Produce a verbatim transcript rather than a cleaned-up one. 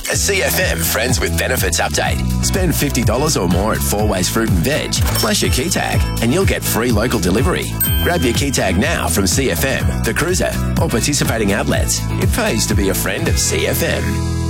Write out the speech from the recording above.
A C F M Friends with Benefits update. Spend fifty dollars or more at Four Ways Fruit and Veg, flash your key tag, and you'll get free local delivery. Grab your key tag now from C F M, The Cruiser, or participating outlets. It pays to be a friend of C F M.